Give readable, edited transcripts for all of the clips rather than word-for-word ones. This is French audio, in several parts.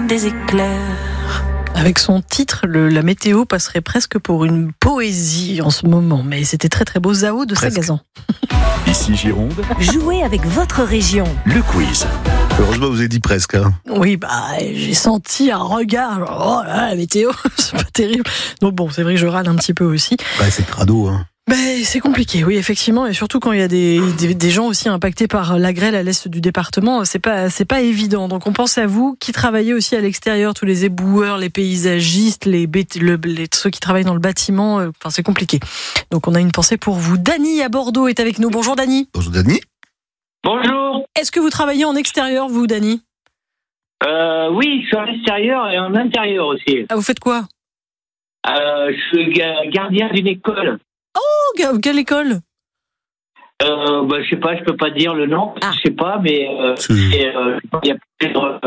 des éclairs. Avec son titre, la météo passerait presque pour une poésie en ce moment. Mais c'était très très beau. Zao de Sagazan. Ici Gironde, Jouez avec votre région. le quiz. Heureusement, vous avez dit presque. Hein. Oui, j'ai senti un regard. Genre, oh là, la météo, c'est pas terrible. Donc bon, c'est vrai que je râle un petit peu aussi. Ouais, c'est crado. Hein. C'est compliqué, oui, effectivement, et surtout quand il y a des gens aussi impactés par la grêle à l'est du département, c'est pas évident. Donc on pense à vous qui travaillez aussi à l'extérieur, tous les éboueurs, les paysagistes, ceux qui travaillent dans le bâtiment. Enfin, c'est compliqué. Donc on a une pensée pour vous. Dany à Bordeaux est avec nous. Bonjour Dany. Bonjour Dany. Bonjour. Est-ce que vous travaillez en extérieur, vous, Dany ? Oui, je suis en extérieur et en intérieur aussi. Ah, vous faites quoi ? Je suis gardien d'une école. Oh, quelle école ? Je sais pas, je peux pas dire le nom. Je sais pas, mais il y a plusieurs.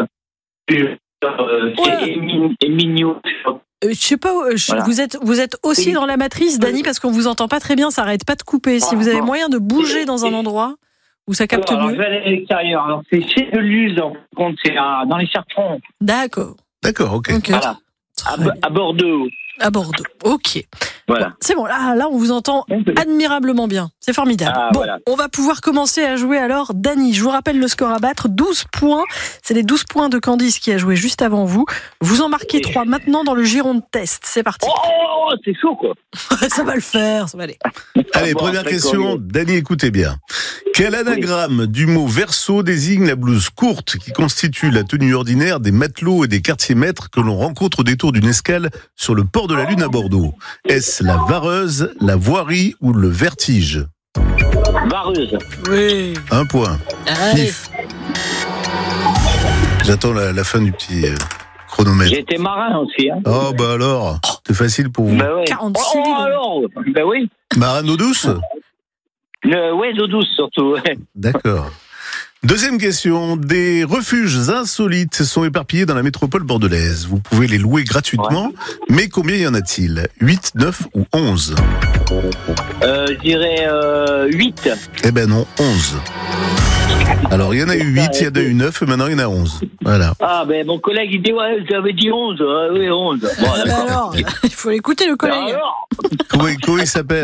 C'est Émignon. Je sais pas, Voilà. vous êtes aussi dans la matrice, Dany, parce qu'on vous entend pas très bien, ça arrête pas de couper. Si vous avez moyen de bouger dans un endroit où ça capte Alors, mieux. je vais aller à l'extérieur. Alors, c'est chez Deluz, en compte, c'est dans les Chartrons. D'accord. D'accord, ok. Voilà. À Bordeaux. À Bordeaux. Ok. Voilà. Bon, c'est bon, là, on vous entend admirablement bien. C'est formidable. Voilà. On va pouvoir commencer à jouer alors. Dany, je vous rappelle le score à battre, 12 points. C'est les 12 points de Candice qui a joué juste avant vous. Vous en marquez 3 maintenant dans le Gironde Test. C'est parti. Oh, c'est chaud, quoi. Ça va le faire, ça va aller. Allez, première question. Dany, écoutez bien. Quel anagramme du mot verso désigne la blouse courte qui constitue la tenue ordinaire des matelots et des quartiers-maîtres que l'on rencontre au détour d'une escale sur le port de la Lune à Bordeaux ? Est-ce la vareuse, la voirie ou le vertige ? Vareuse. Oui. 1 point. Allez. Pif. J'attends la fin du petit chronomètre. J'ai été marin aussi. Hein. Oh, bah alors, c'est facile pour vous. Ben ouais. 46 000. Alors, ben oui. Marin d'eau douce ? Ouais, d'eau douce surtout. Ouais. D'accord. Deuxième question. Des refuges insolites sont éparpillés dans la métropole bordelaise. Vous pouvez les louer gratuitement, mais combien y en a-t-il ? 8, 9 ou 11 ? Je dirais 8. Eh ben non, 11. Alors, il y en a eu 8, il y en a eu 9, et maintenant il y en a 11. Voilà. Ah, ben mon collègue, il dit, ouais, j'avais dit 11. Oui, 11. Bon, d'accord. Alors, il faut l'écouter, le collègue. Alors Comment il s'appelle ?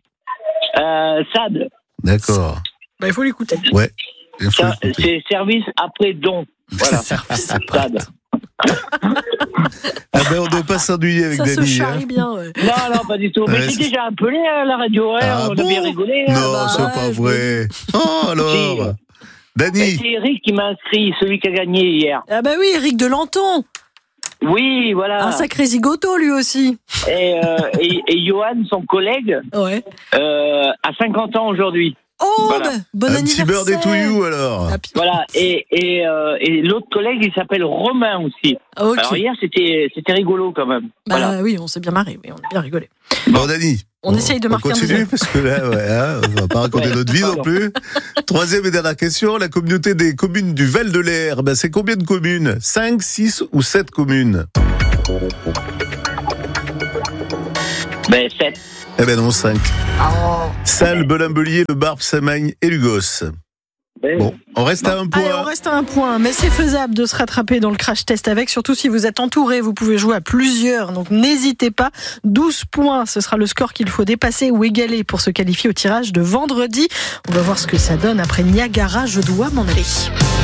SAD. D'accord. Il faut l'écouter. Ouais. Il faut l'écouter. C'est service après don. Voilà. Service après SAD. Ah ben, on ne doit pas s'ennuyer avec Ça se Dany. charrie bien, ouais. Non, pas du tout. Mais Ouais, j'ai déjà appelé à la radio. Ah On bon a bien rigolé. Non, bah, c'est pas je vrai. Oh, alors Dany. C'est Eric qui m'a inscrit, celui qui a gagné hier. Ah bah oui, Eric de Lanton. Oui, voilà. Un sacré zigoto, lui aussi. Et Johan, son collègue, Ouais. a 50 ans aujourd'hui. Oh, Voilà. bon Un petit anniversaire. birthday to you, alors. Ah, puis- Voilà. Et l'autre collègue, il s'appelle Romain aussi. Ok. Alors hier, c'était rigolo quand même. Bah Voilà. oui, on s'est bien marré, oui, on a bien rigolé. Bon, Dany. On essaye de marquer un On continue, deuxième. parce que là, on va pas raconter Ouais, notre vie non pardon. plus. Troisième et dernière question. La communauté des communes du Val-de-l'Air, c'est combien de communes ? 5, 6 ou 7 communes ? Ben, 7. Eh ben non, 5. Salles, Belin-Bélier, Le Barbe, Samagne et Lugos. Bon, on reste à un point. Allez, on reste à un point, mais c'est faisable de se rattraper dans le crash test avec, surtout si vous êtes entouré, vous pouvez jouer à plusieurs, donc n'hésitez pas. 12 points, ce sera le score qu'il faut dépasser ou égaler pour se qualifier au tirage de vendredi. On va voir ce que ça donne après Niagara, je dois m'en aller.